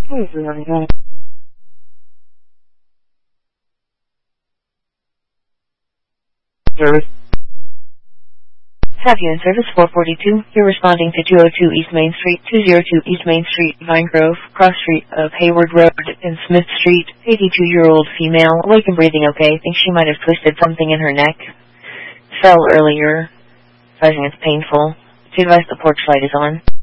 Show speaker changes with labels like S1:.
S1: Service. Have you in service 442? You're responding to 202 East Main Street, 202 East Main Street, Vine Grove, cross street of Hayward Road and Smith Street. 82-year-old female, awake and breathing okay. Thinks she might have twisted something in her neck. Fell earlier. Advising it's painful. To advise the porch light is on.